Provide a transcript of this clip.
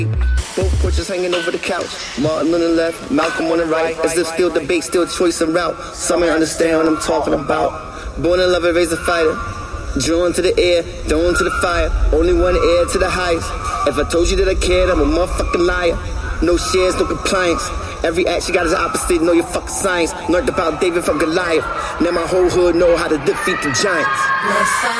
Both portraits hanging over the couch. Martin on the left, Malcolm on the right. As if still debate, still choice and route. Some may understand what I'm talking about. Born to love and raised a fighter. Drawn to the air, thrown to the fire. Only one heir to the highest. If I told you that I cared, I'm a motherfucking liar. No shares, no compliance. Every action got its opposite, know your fucking science. Learned about David from Goliath. Now my whole hood know how to defeat the giants.